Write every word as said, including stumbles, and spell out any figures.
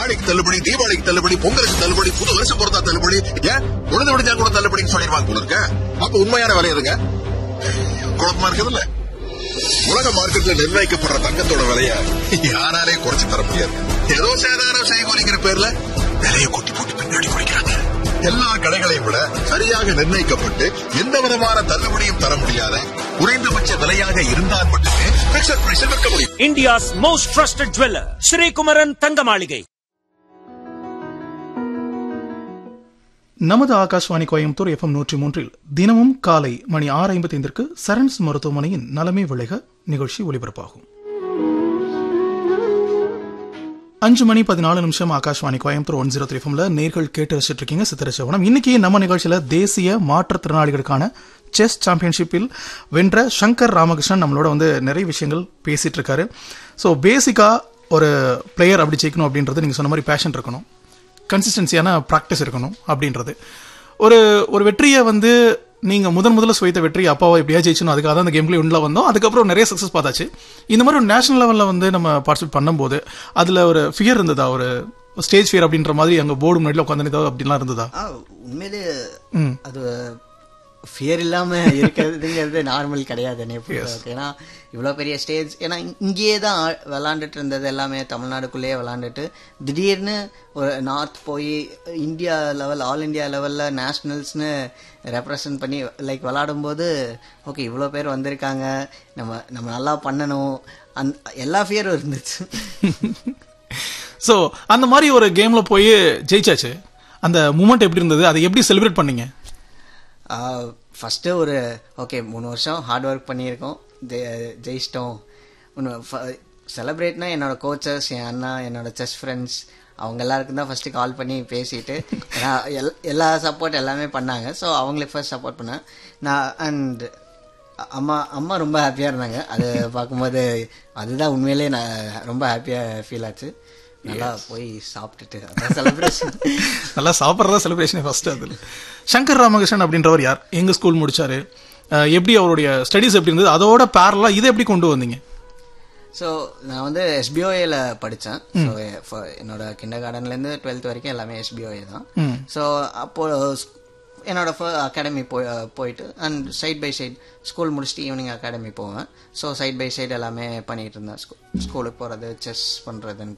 ஆடிக்கு தள்ளுபடி, தீபாவளிக்கு தள்ளுபடி, பொங்கலுக்கு தள்ளுபடி, புது வருஷம் பொறுத்தா தள்ளுபடி, ஏன் உடனே உடனே கூட தள்ளுபடின்னு சொல்லிடுவாங்க போல இருக்க. அப்ப உண்மையான விலை எதுங்க? குழப்பமா இருக்குதுல்ல. உலக மார்க்கெட்ல நிர்ணயிக்கப்படுற தங்கத்தோட விலைய யாராலே குறைச்சு தர முடியாது. ஏதோ சேதாரம் செய்கூலிங்கிற பேர்ல விலையை கூட்டி போட்டு பின்னாடி குறைக்கிறாங்க. எல்லா கடைகளையும் விட சரியாக நிர்ணயிக்கப்பட்டு எந்த விதமான தள்ளுபடியும் தர முடியாத குறைந்தபட்ச விலையாக இருந்தால் மட்டுமே பிக்சர் பிரைஸில் விற்க முடியும். India's most trusted jeweller Sri Kumaran தங்க மாளிகை. நமது ஆகாஷ்வாணி கோயம்புத்தூர் எஃப்எம் நூற்றி மூன்றில் தினமும் காலை மணி ஆறு ஐம்பத்தி ஐந்திற்கு சரண்ஸ் மருத்துவமனையின் நலமே விளைக நிகழ்ச்சி ஒலிபரப்பாகும். அஞ்சு மணி பதினாலு நிமிஷம் Akashvani Coimbatore one zero three எஃப்எம்ல நேர்கள் கேட்டு ரசிச்சுட்டு இருக்கீங்க சித்திரச்சவனம். இன்னைக்கு நம்ம நிகழ்ச்சியில தேசிய மாற்றுத்திறனாளிகளுக்கான செஸ் சாம்பியன்ஷிப்பில் வென்ற சங்கர் ராமகிருஷ்ணன் நம்மளோட வந்து நிறைய விஷயங்கள் பேசிட்டு இருக்காரு. ஸோ பேசிக்கா ஒரு பிளேயர் அப்படி ஜெயிக்கணும் அப்படின்றது நீங்க சொன்ன மாதிரி பேஷன் இருக்கணும், கன்சிஸ்டன்சியான ப்ராக்டிஸ் இருக்கணும் அப்படின்றது. ஒரு ஒரு வெற்றியை வந்து நீங்க முதன் முதல்ல சுவைத்த வெற்றி அப்பாவை எப்படியா ஜெயிச்சணும், அதுக்காக தான் அந்த கேம்ல உள்ள வந்தோம். அதுக்கப்புறம் நிறைய சக்சஸ் பார்த்தாச்சு. இந்த மாதிரி ஒரு நேஷனல் லெவல்ல வந்து நம்ம பார்ட்டிசிபேட் பண்ணும்போது அதுல ஒரு ஃபியர் இருந்ததா, ஒரு ஸ்டேஜ் ஃபியர் அப்படின்ற மாதிரி அங்க போர்டு முன்னாடி உட்காந்து அப்படிலாம் இருந்ததா? உண்மையிலே அது ஃபியர் இல்லாம இருக்கிறதுங்கிறது நார்மல் கிடையாது. ஏன்னா இவ்வளோ பெரிய ஸ்டேஜ், ஏன்னா இங்கேயே தான் விளாண்டுட்டு இருந்தது எல்லாமே தமிழ்நாடுக்குள்ளேயே விளாண்டுட்டு திடீர்னு ஒரு நார்த் போய் இந்தியா லெவல், ஆல் இண்டியா லெவலில் நேஷ்னல்ஸ்னு ரெப்ரசன்ட் பண்ணி லைக் விளாடும் போது ஓகே இவ்வளோ பேர் வந்திருக்காங்க, நம்ம நம்ம நல்லா பண்ணணும், அந் எல்லா ஃபியரும் இருந்துச்சு. ஸோ அந்த மாதிரி ஒரு கேம்ல போய் ஜெயிச்சாச்சு. அந்த மூமெண்ட் எப்படி இருந்தது, அதை எப்படி செலிப்ரேட் பண்ணீங்க? ஃபஸ்ட்டு ஒரு ஓகே மூணு வருஷம் ஹார்ட் ஒர்க் பண்ணியிருக்கோம், ஜெயிச்சிட்டோம். செலிப்ரேட்னா என்னோட கோச்சஸ், என் அண்ணா, என்னோட செஸ் ஃப்ரெண்ட்ஸ் அவங்க எல்லாருக்கும் தான் ஃபஸ்ட்டு கால் பண்ணி பேசிட்டு எல் எல்லா சப்போர்ட் எல்லாமே பண்ணாங்க. ஸோ அவங்களுக்கு ஃபர்ஸ்ட் சப்போர்ட் பண்ணேன் நான். அண்ட் அம்மா அம்மா ரொம்ப ஹாப்பியாக இருந்தாங்க. அது பார்க்கும்போது அதுதான் உண்மையிலே நான் ரொம்ப ஹாப்பியாக ஃபீல் ஆச்சு. நல்லா போய் சாப்பிட்டுட்டு அதான் செலிப்ரேஷன். நல்லா சாப்பிட்றதா செலிப்ரேஷன் ஃபர்ஸ்ட். அதில் சங்கர் ராமகிருஷ்ணன் அப்படின்றவர் யார், எங்க ஸ்கூல் முடிச்சாரு, எப்படி அவருடைய ஸ்டடீஸ் எப்படி இருந்தது, அதோட பேரலா இதை எப்படி கொண்டு வந்தீங்க? ஸோ நான் வந்து எஸ்பிஓஏல படித்தேன். ஸோ என்னோட கிண்டர் கார்டன்லேருந்து டுவெல்த் வரைக்கும் எல்லாமே எஸ்பிஓஏ தான். ஸோ அப்போ என்னோட அகாடமி போய் போயிட்டு and side by side school முடிச்சுட்டு ஈவினிங் அகாடமி போவேன். ஸோ சைட் பை சைட் எல்லாமே பண்ணிகிட்டு இருந்தேன். ஸ்கூலுக்கு போகிறது, செஸ் பண்ணுறதுன்னு